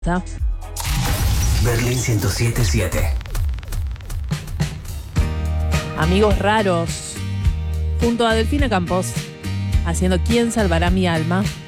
¿Está? Berlín 107.7. Amigos raros, junto a Delfina Campos, haciendo ¿Quién salvará mi alma?